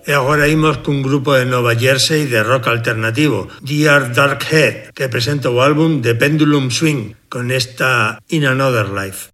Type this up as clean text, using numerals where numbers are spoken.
E agora imos cun grupo de Nova Jersey de rock alternativo, Dear Darkhead, que presenta o álbum The Pendulum Swing con esta In Another Life.